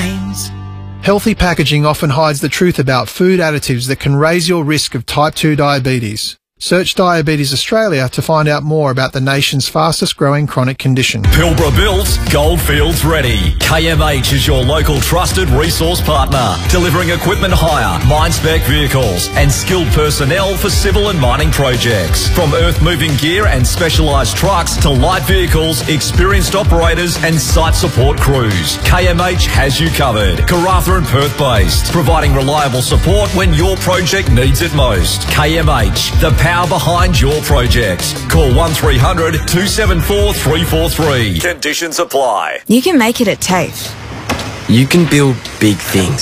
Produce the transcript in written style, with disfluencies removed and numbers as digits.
times. Healthy packaging often hides the truth about food additives that can raise your risk of type 2 diabetes. Search Diabetes Australia to find out more about the nation's fastest growing chronic condition. Pilbara built, Goldfields ready. KMH is your local trusted resource partner, delivering equipment hire, mine-spec vehicles and skilled personnel for civil and mining projects. From earth-moving gear and specialised trucks to light vehicles, experienced operators and site support crews, KMH has you covered. Karratha and Perth based, providing reliable support when your project needs it most. KMH, the power behind your project. Call 1300 274 343. Conditions apply. You can make it at TAFE. You can build big things.